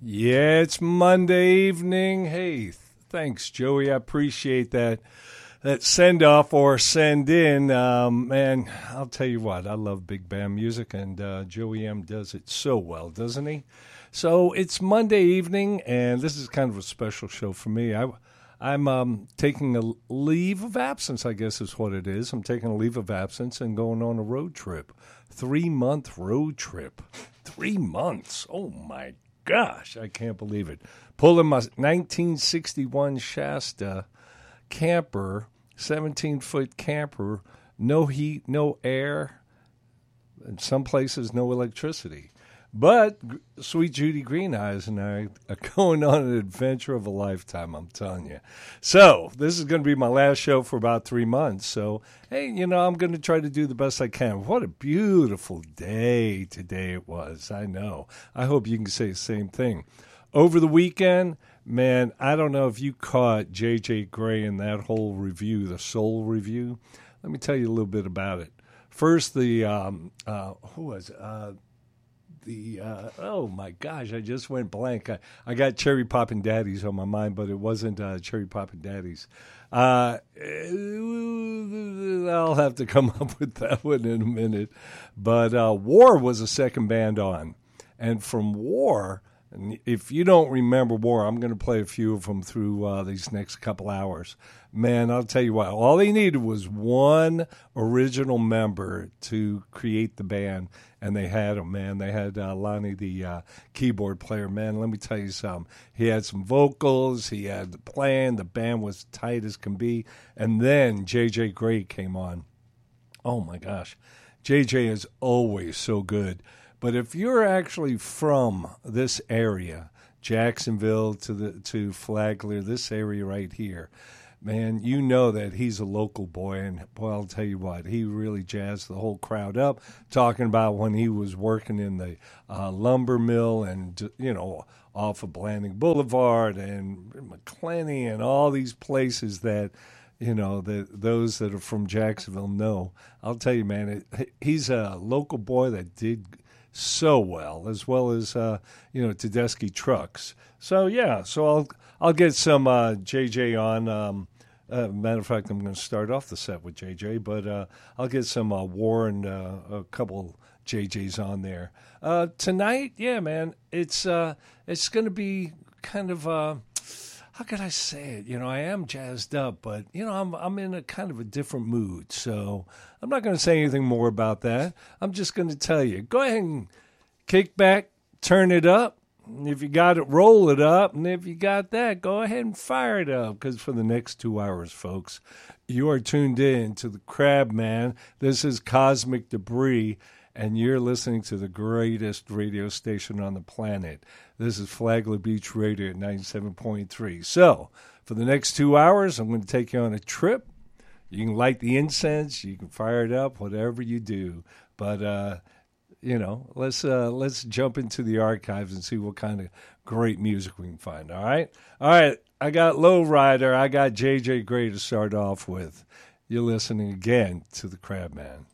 Yeah, it's Monday evening. Hey, thanks, Joey. I appreciate that send off or send in. Man, I'll tell you what, I love big band music, and Joey M does it so well, doesn't he? So it's Monday evening, and this is kind of a special show for me. I'm taking a leave of absence, I guess is what it is. I'm taking a leave of absence and going on a road trip. 3-month road trip. 3 months. Oh, my gosh, I can't believe it. Pulling my 1961 Shasta camper, 17-foot camper, no heat, no air, in some places no electricity. But sweet Judy Green Eyes and I are going on an adventure of a lifetime, I'm telling you. So this is going to be my last show for about 3 months. So, hey, I'm going to try to do the best I can. What a beautiful day today it was. I know. I hope you can say the same thing. Over the weekend, man, I don't know if you caught J.J. Grey in that whole review, the Soul review. Let me tell you a little bit about it. First, who was it? Oh my gosh, I just went blank. I got Cherry Poppin' Daddies on my mind, but it wasn't Cherry Poppin' Daddies. I'll have to come up with that one in a minute. But War was the second band on. And from War, and if you don't remember War, I'm going to play a few of them through these next couple hours. Man, I'll tell you what, all they needed was one original member to create the band, and they had him, man. They had Lonnie, the keyboard player. Man, let me tell you something. He had some vocals. He had the plan. The band was tight as can be. And then J.J. Grey came on. Oh, my gosh. J.J. is always so good. But if you're actually from this area, Jacksonville to Flagler, this area right here, man, you know that he's a local boy. And, boy, I'll tell you what, he really jazzed the whole crowd up, talking about when he was working in the lumber mill and, off of Blanding Boulevard and McClenny and all these places that, those that are from Jacksonville know. I'll tell you, man, he's a local boy that did so well as Tedeschi Trucks. So yeah, so I'll get some JJ on. Matter of fact, I'm going to start off the set with JJ, but I'll get some War and a couple JJs on there tonight. Yeah, man, it's going to be kind of how could I say it? I am jazzed up, but I'm in a kind of a different mood. So I'm not going to say anything more about that. I'm just going to tell you, go ahead and kick back, turn it up. And if you got it, roll it up. And if you got that, go ahead and fire it up. Because for the next 2 hours, folks, you are tuned in to the Crab Man. This is Cosmic Debris, and you're listening to the greatest radio station on the planet. This is Flagler Beach Radio at 97.3. So, for the next 2 hours, I'm going to take you on a trip. You can light the incense, you can fire it up, whatever you do. But, let's jump into the archives and see what kind of great music we can find, all right? All right, I got Lowrider. I got J.J. Grey to start off with. You're listening again to the Crab Man.